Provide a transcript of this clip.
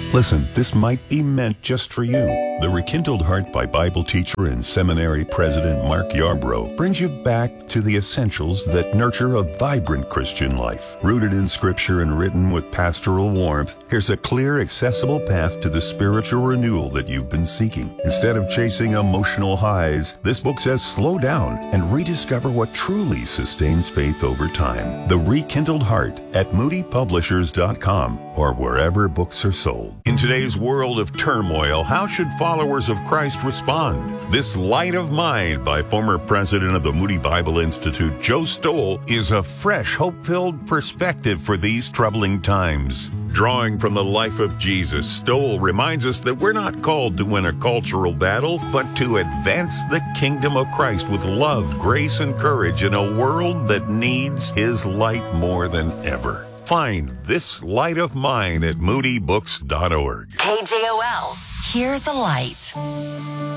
Listen, this might be meant just for you. The Rekindled Heart by Bible teacher and seminary president Mark Yarbrough brings you back to the essentials that nurture a vibrant Christian life. Rooted in Scripture and written with pastoral warmth, here's a clear, accessible path to the spiritual renewal that you've been seeking. Instead of chasing emotional highs, this book says slow down and rediscover what truly sustains faith over time. The Rekindled Heart at moodypublishers.com or wherever books are sold. In today's world of turmoil, how should followers of Christ respond? This Light of Mine by former president of the Moody Bible Institute, Joe Stowell, is a fresh, hope-filled perspective for these troubling times. Drawing from the life of Jesus, Stowell reminds us that we're not called to win a cultural battle, but to advance the kingdom of Christ with love, grace, and courage in a world that needs His light more than ever. Find This Light of Mine at moodybooks.org. KJOL, hear the light.